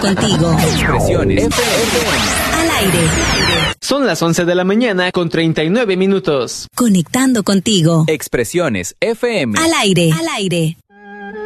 contigo. Expresiones FM. Al aire. Son las 11 de la mañana con 39 minutos. Conectando contigo. Expresiones FM. Al aire.